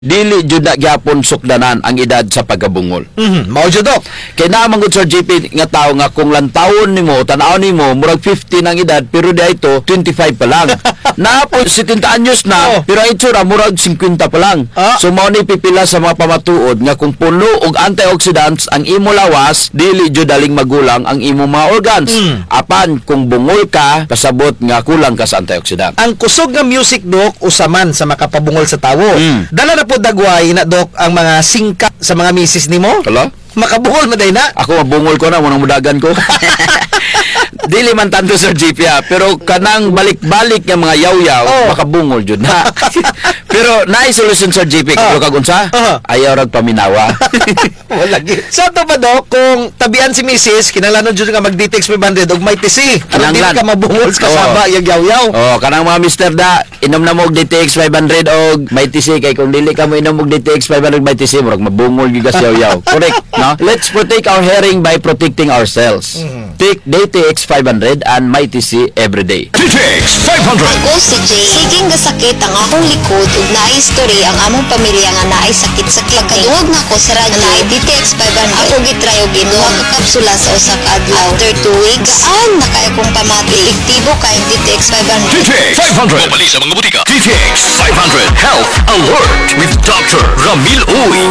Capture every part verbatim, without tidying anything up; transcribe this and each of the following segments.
Dili jud na gyapon sukdanan ang edad sa pagkabungol. Mhm, mao jud dok. Kay naa man gud Sir J P nga tawo nga kung lantawon nimo tan-aw nimo murag fifty ang edad pero di ito twenty-five pa lang. Naa po seventy anyos na Oh. pero ang itsura murag fifty pa lang. Ah. So mao ni pipila sa mga pamatuod nga kung puno og antioxidants ang imo lawas dili jud daling magulang ang imo mga organs. Mm. Apan kung bungol ka pasabot nga kulang ka sa antioxidant. Ang kusog nga music dok usaman sa makapabungol sa tawo. Mm. Dala na po dagway na dok ang mga singkat sa mga misis nimo. Kala? Makabungol maday na. Ako mabungol ko na, munang mudagan ko. Dili man tanto Sir J P ha, pero kanang balik-balik nga mga yaw-yaw, Oh. makabungol jud na. Pero naay solusyon Sir J P, Oh. kung kag unsa? Oh. Ayaw rag paminawa. Wala gyud. Sa to ba dok kung tabian si misis kinahanglan jud nga mag-D T X five hundred og may T C. Aron dili Kinahanglan. ka mabungol sa kasaba Oh. yung yaw-yaw. Oh, kanang mga mister da, inom na mo og D T X five hundred og may T C kay kung dili ka mo inom og D T X five hundred may T C, murag mabungol gyud ka sa yaw-yaw. Correct, no? Let's protect our hearing by protecting ourselves. Mm-hmm. Take D T X five hundred and my T C every day. D T X five hundred. Ako si Jay. Siging gasakit ang akong likod ug naay history ang among pamilya nga naay sakit-sakit. Kaduog na ko sa radyo naay D T X five hundred. Ako gitry og ginuha ka kapsula sa usa ka adlaw. After two weeks, gaan na kay akong pamati. Epektibo kay ang D T X five hundred. D T X five hundred. Mabali sa mga butika. D T X five hundred. Health Alert with Doctor Ramil Uy.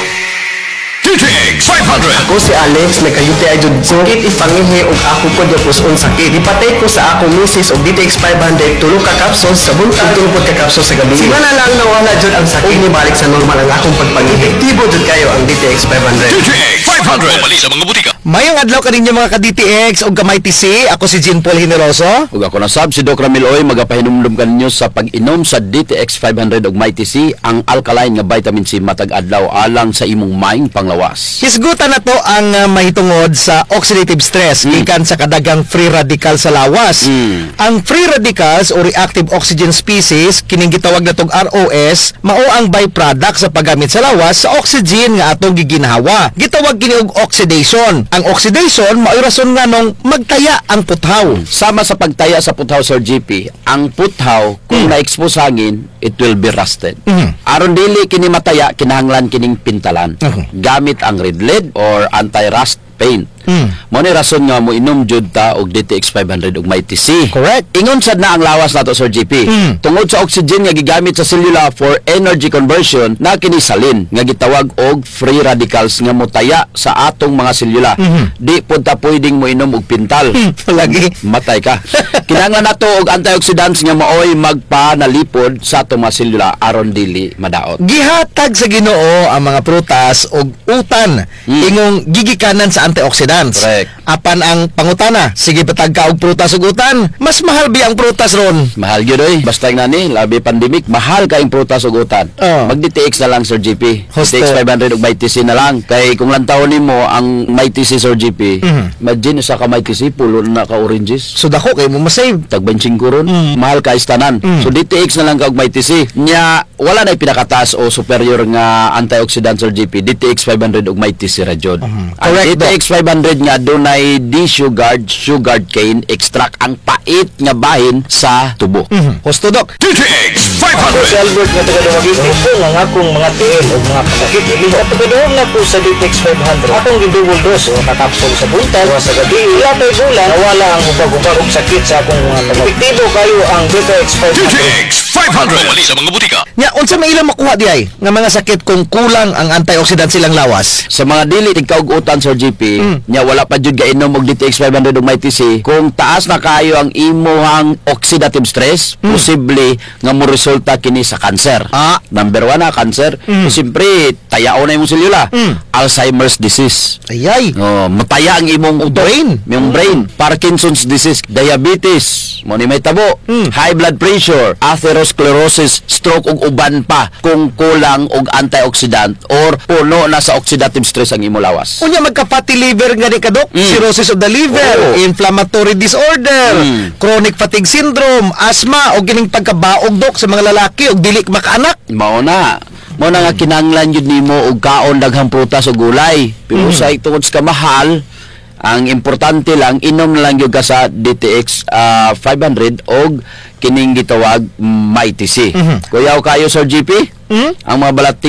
D T X five hundred. Ako si Alex, nagkayuti ay jud sakit ipangihi og ako po diapuson sakit. Ipatay ko sa ako misis og D T X five hundred tulo ka capsules sa buntag, tulo ka capsules sa gabi. Sima na lang nawala jud ang sakit ni balik sa normal ang akong pagpangihi. Epektibo jud kayo ang D T X five hundred. D T X five hundred. Mabali sa mga butika. Mayong adlaw kaninyo mga ka-D T X og kamay T C. Ako si Jean Paul Generoso. Ug ako na sab si Doc Ramil Oy magapahinumdum kaninyo sa pag-inom sa D T X five hundred ug Mighty C, ang alkaline nga vitamin C matag adlaw alang sa imong maing panglawas. Hisgutan na to ang uh, mahitungod sa oxidative stress gikan sa kadagang free radical sa lawas. Mm. Ang free radicals o reactive oxygen species kining gitawag natong R O S mao ang byproduct sa paggamit sa lawas sa oxygen nga atong giginhawa. Gitawag kini og oxidation. Ang oxidation mao rason nga nung magtaya ang puthaw. Sama sa pagtaya sa puthaw Sir G P, ang puthaw kung na-expose sa hangin, it will be rusted. Mhm. Aron dili kini mataya, kinahanglan kining pintalan. Mhm. Gamit ang red lead or anti-rust paint. Mm. Mo ni rason nga mo inom jud ta og D T X five hundred ug Mighty C. Correct. Ingon sad na ang lawas nato Sir G P. Mm. Tungod sa oxygen nga gigamit sa selula for energy conversion na kini salin nga gitawag og free radicals nga motaya sa atong mga selula. Mhm. Di pud ta pwedeng mo inom og pintal. Lagi. Matay ka. Kinahanglan nato og antioxidants nga maoy magpanalipod sa atong mga selula aron dili madaot. Gihatag sa Ginoo ang mga prutas og utan Mm. ingong gigikanan sa antioxidants. Correct. Apan ang pangutana, sige patag ka og prutas ug utan, mas mahal bi ang prutas ron. Mahal gyud oy. Basta nga ni labi pandemic, mahal kaing prutas ug utan. Oh. Mag D T X na lang Sir G P. Husto. D T X five hundred ug Mighty C na lang. Kay kung lantawon nimo ang Mighty C Sir G P, Mhm. imagine sa ka Mighty C pulo na ka oranges. So dako kay mo masave. Tag benching ko ron, Mm. mahal ka istanan. Mm. So D T X na lang ka og Mighty C. Nya wala na pinakataas o superior nga antioxidant Sir G P. D T X five hundred ug Mighty C ra jud. Ang Correct, D T X five hundred nga dunay D-sugared sugared cane extract, ang pait nga bahin sa tubo. Mhm. Husto dok. D T X five hundred. Albert nga taga-dawagin ito nga akong mga tiil o mga kasakit. Ili sa pagkadawag na po sa D T X five hundred. Akong gidouble dose o nakapsol sa buntag o sa gabi. Ilatay bulan, nawala ang ubag-ubag og sakit sa akong mga tabag. Epektibo kayo ang D T X five D T hundred. X five hundred. Mabali sa mga butika. Nya unsa may ilang makuha di ay nga mga sakit kung kulang ang antioxidant silang lawas? Sa mga dili tigkaug-utan Sir G P, Mm. nya wala pa jud gainom og D T X five hundred ug Mighty C, kung taas na kayo ang imuhang oxidative stress, posible nga mo resulta kini sa cancer. Ah. Number one na cancer. Mm. So, siyempre, tayaon na imong selula. Mm. Alzheimer's disease. Ayay. Oh, mataya ang imong utok, Brain. imong brain. Parkinson's disease, diabetes, mo ni may tabo, Mm. high blood pressure, atherosclerosis, stroke ug uban pa kung kulang og antioxidant or puno na sa oxidative stress ang imong lawas. Unya magka-fatty liver nga di ka dok, Mm. cirrhosis of the liver, Oo. inflammatory disorder, Mm. chronic fatigue syndrome, asthma o gining pagkabaog dok sa mga lalaki og dili makaanak. Mao na. Mao na nga kinahanglan jud nimo og kaon daghang prutas ug gulay. Pero Mm. sa tungod sa kamahal, ang importante lang inom na lang gyud ka sa D T X ah, five hundred og kining gitawag Mighty C. Mhm. Kuyaw kayo Sir G P? Hmm? Ang mga balat